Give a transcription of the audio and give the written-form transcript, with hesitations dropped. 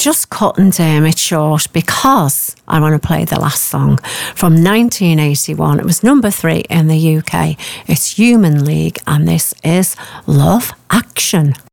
just couldn't it short because I want to play the last song from 1981. It was number 3 in the UK. It's Human League, and this is Love Action.